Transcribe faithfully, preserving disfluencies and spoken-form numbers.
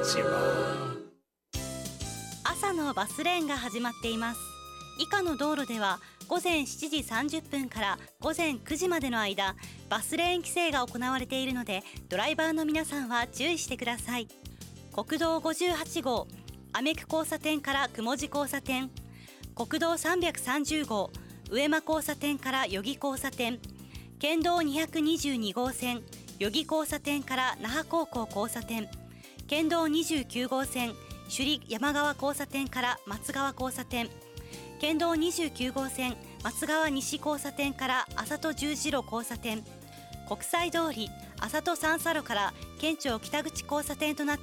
朝のバスレーンが始まっています。以下の道路ではごぜんしちじさんじゅっぷんからごぜんくじまでの間、バスレーン規制が行われているので、ドライバーの皆さんは注意してください。国道ごじゅうはちごうアメク交差点から雲路交差点、国道さんびゃくさんじゅうごう上間交差点から余木交差点、県道にひゃくにじゅうにごうせん余木交差点から那覇高校交差点、県道にじゅうきゅうごうせん首里山川交差点から松川交差点、県道にじゅうきゅうごうせん松川西交差点から麻戸十字路交差点、国際通り麻戸三叉路から県庁北口交差点となって